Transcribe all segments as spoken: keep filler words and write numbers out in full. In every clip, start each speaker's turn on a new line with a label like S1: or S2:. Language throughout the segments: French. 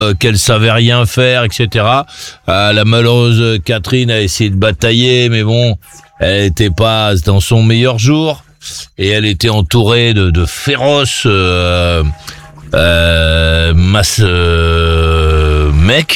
S1: euh, qu'elle savait rien faire, et cetera. Euh, la malheureuse Catherine a essayé de batailler, mais bon, elle était pas dans son meilleur jour et elle était entourée de, de féroces euh, euh, masse euh, mecs.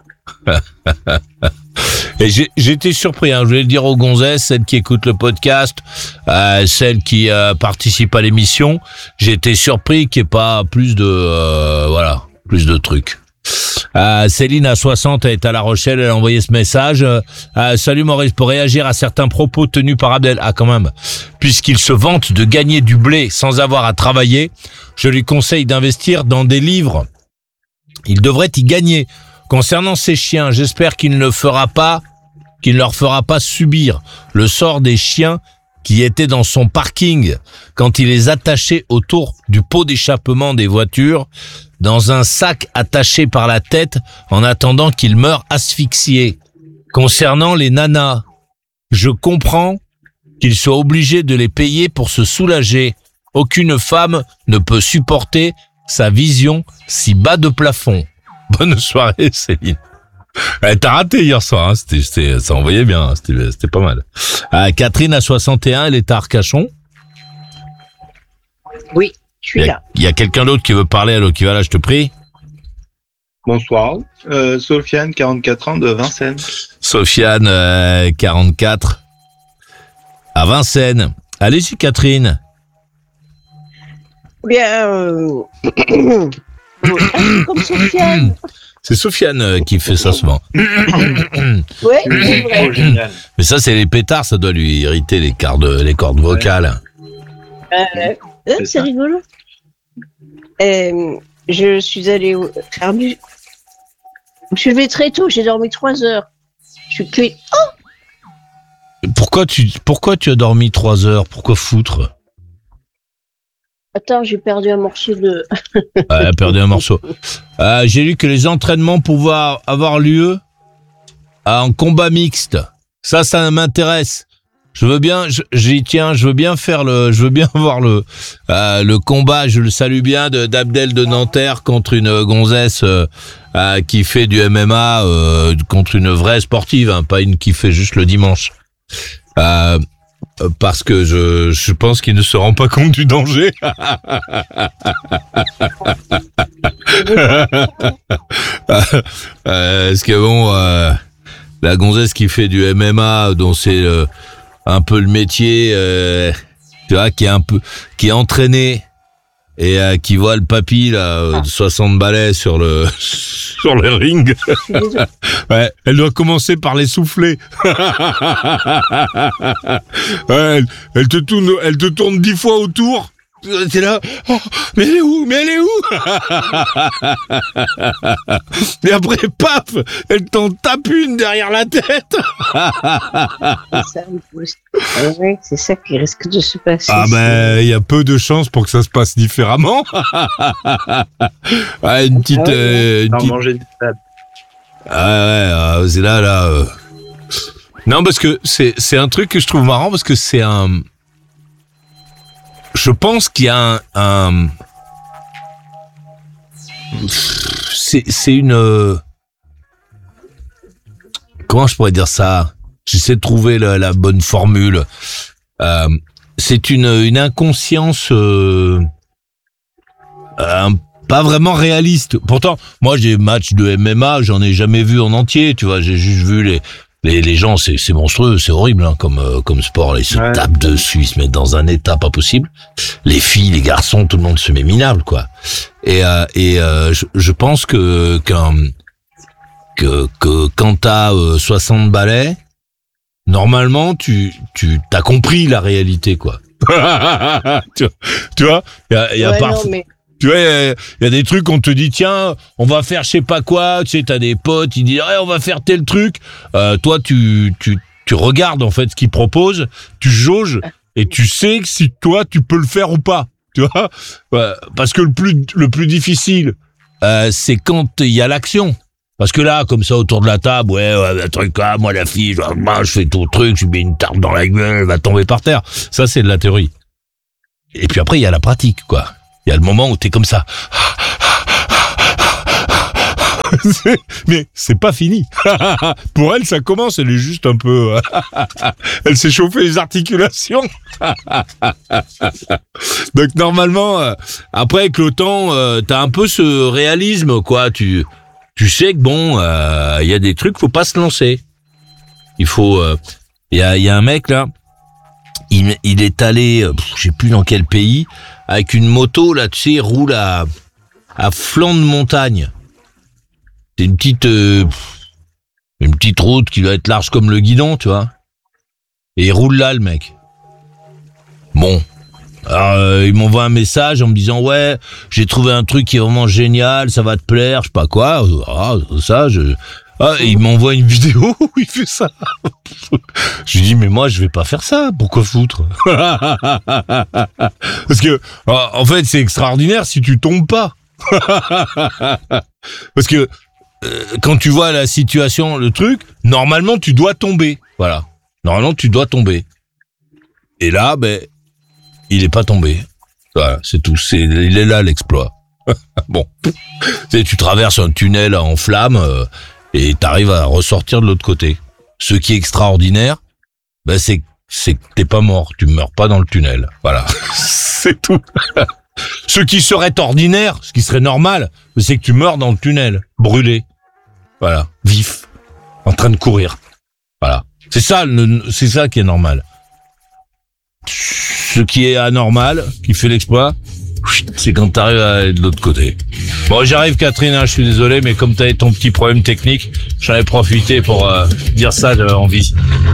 S1: Et j'ai, j'étais surpris, hein, je voulais le dire aux gonzesses, celles qui écoutent le podcast, euh, celles qui euh, participent à l'émission, j'étais surpris qu'il n'y ait pas plus de euh, voilà, plus de trucs. Euh, Céline à soixante, elle est à La Rochelle, elle a envoyé ce message. Euh, salut Maurice, pour réagir à certains propos tenus par Abdel, ah quand même, puisqu'il se vante de gagner du blé sans avoir à travailler, je lui conseille d'investir dans des livres. Il devrait y gagner. Concernant ces chiens, j'espère qu'il ne fera pas, qu'il ne leur fera pas subir le sort des chiens qui étaient dans son parking quand il les attachait autour du pot d'échappement des voitures dans un sac attaché par la tête en attendant qu'ils meurent asphyxiés. Concernant les nanas, je comprends qu'ils soient obligés de les payer pour se soulager. Aucune femme ne peut supporter sa vision si bas de plafond. Bonne soirée, Céline. Eh, t'as raté hier soir, hein. C'était, c'était, ça envoyait bien, hein. c'était, c'était pas mal. Euh, Catherine à soixante et un, elle est à Arcachon.
S2: Oui, je suis
S1: il y a,
S2: là.
S1: Il y a quelqu'un d'autre qui veut parler, alors qui va là, je te prie.
S3: Bonsoir, euh, Sofiane, quarante-quatre ans de Vincennes.
S1: Sofiane, euh, quarante-quatre, à Vincennes. Allez-y, Catherine.
S2: Bien, euh... comme Sofiane.
S1: C'est Sofiane euh, qui fait ça souvent.
S2: Ouais, c'est vrai.
S1: Mais ça, c'est les pétards, ça doit lui irriter les cordes, les cordes vocales.
S2: Euh, euh, c'est
S3: ça.
S2: rigolo. Euh, je suis allée au... faire du... Je me suis levée très tôt, j'ai dormi trois heures. Je suis cuite. Oh,
S1: Pourquoi tu, pourquoi tu as dormi trois heures? Pourquoi foutre?
S2: attends, j'ai perdu un morceau de...
S1: Ouais, elle a perdu un morceau. Euh, j'ai lu que les entraînements pouvaient avoir lieu en combat mixte. Ça, ça m'intéresse. Je veux bien, je- j'y tiens, je veux bien faire le, je veux bien voir le, euh, le combat, je le salue bien, de, d'Abdel de Nanterre contre une gonzesse euh, euh, qui fait du M M A, euh, contre une vraie sportive, hein, pas une qui fait juste le dimanche. Euh, euh, parce que je, je pense qu'il ne se rend pas compte du danger. Euh, parce que bon, euh, la gonzesse qui fait du M M A, dont c'est euh, un peu le métier, euh, tu vois, qui est un peu, qui est entraîné et euh, qui voit le papy là, euh, de soixante balais sur le sur le ring. Ouais, elle doit commencer par les souffler. Ouais, elle, elle te tourne, elle te tourne dix fois autour. T'es là, oh, mais elle est où? Mais elle est où? Et après, paf, elle t'en tape une derrière la tête.
S2: C'est ça, ouais, c'est ça qui risque de se passer.
S1: Ah ben, il y a peu de chances pour que ça se passe différemment. Ouais, une petite,
S2: Ah ouais,
S1: euh, une
S3: Sans
S1: petite-
S3: manger des salades.
S1: Ah ouais, ah, c'est là, là. euh. Non, parce que c'est, c'est un truc que je trouve marrant parce que c'est un. Je pense qu'il y a un. un... C'est, c'est une. euh, Comment je pourrais dire ça? J'essaie de trouver la, la bonne formule. Euh, c'est une, une inconscience. Euh, un- pas vraiment réaliste. Pourtant, moi, j'ai matchs de M M A, j'en ai jamais vu en entier, tu vois. J'ai juste vu les les, les gens, c'est c'est monstrueux, c'est horrible hein, comme euh, comme sport. Là, ils se
S3: Ouais.
S1: tapent dessus, ils se mettent dans un état pas possible. Les filles, les garçons, tout le monde se met minable, quoi. Et euh, et euh, je, je pense que qu'un que que quand t'as euh, soixante balais, normalement, tu tu t'as compris la réalité, quoi. tu vois, tu vois, il y a, il y a
S2: Ouais,
S1: parfois.
S2: non, mais
S1: Tu vois, il y, y a des trucs, on te dit, tiens, on va faire je sais pas quoi, tu sais, t'as des potes, ils disent, ouais, on va faire tel truc. Euh, toi, tu, tu, tu regardes, en fait, ce qu'ils proposent, tu jauges, et tu sais que si toi, tu peux le faire ou pas. Tu vois? Ouais, parce que le plus, le plus difficile, euh, c'est quand il y a l'action. Parce que là, comme ça, autour de la table, ouais, ouais, un truc là, moi, la fille, je, moi, je fais ton truc, je lui mets une tarte dans la gueule, elle va tomber par terre. Ça, c'est de la théorie. Et puis après, il y a la pratique, quoi. Il y a le moment où t'es comme ça. c'est, mais c'est pas fini. Pour elle, ça commence. Elle est juste un peu. Elle s'est chauffée les articulations. Donc normalement, euh, après avec le temps, euh, t'as un peu ce réalisme, quoi. Tu, tu sais que bon, il euh, y a des trucs, faut pas se lancer. Il faut. Il euh, y a, il y a un mec là. Il, il est allé, euh, je sais plus dans quel pays, avec une moto là, tu sais, il roule à, à flanc de montagne. C'est une petite, euh, une petite route qui doit être large comme le guidon, tu vois. Et il roule là, le mec. Bon. Alors, euh, il m'envoie un message en me disant, ouais, j'ai trouvé un truc qui est vraiment génial, ça va te plaire, je sais pas quoi. Ah, ça, je... Ah, et il m'envoie une vidéo où il fait ça. Je lui dis, mais moi, je vais pas faire ça. Pourquoi foutre? Parce que, en fait, c'est extraordinaire si tu tombes pas. Parce que, euh, quand tu vois la situation, le truc, normalement, tu dois tomber. Voilà. Normalement, tu dois tomber. Et là, ben, il est pas tombé. Voilà, c'est tout. C'est, il est là, l'exploit. Bon. Tu sais, tu traverses un tunnel en flammes, euh, et t'arrives à ressortir de l'autre côté. Ce qui est extraordinaire, ben c'est, c'est que t'es pas mort, tu meurs pas dans le tunnel. Voilà, c'est tout. Ce qui serait ordinaire, ce qui serait normal, c'est que tu meurs dans le tunnel, brûlé. Voilà, vif, en train de courir. Voilà, c'est ça, le, c'est ça qui est normal. Ce qui est anormal, qui fait l'exploit, c'est quand t'arrives à aller de l'autre côté. Bon, j'arrive Catherine, hein, je suis désolé, mais comme t'avais ton petit problème technique, j'en ai profité pour euh, dire ça, j'avais envie.